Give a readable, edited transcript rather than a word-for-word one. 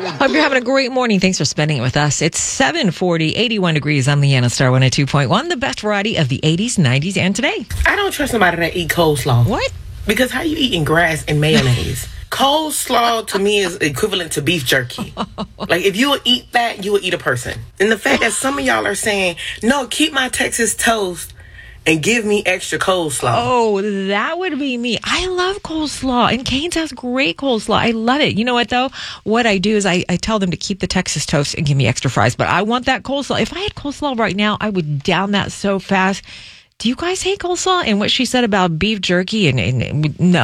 Hope you're having a great morning. Thanks for spending it with us. It's 7:40, 81 degrees on Leanna Star 102.1, the best variety of the 80s, 90s, and today. I don't trust somebody that eat coleslaw. What? Because how you eating grass and mayonnaise? Coleslaw to me is equivalent to beef jerky. Like, if you would eat that, you would eat a person. And the fact that some of y'all are saying, no, keep my Texas toast and give me extra coleslaw. Oh, that would be me. I love coleslaw, and Cane's has great coleslaw. I love it. You know what, though? What I do is I tell them to keep the Texas toast and give me extra fries, but I want that coleslaw. If I had coleslaw right now, I would down that so fast. Do you guys hate coleslaw? And what she said about beef jerky, and no.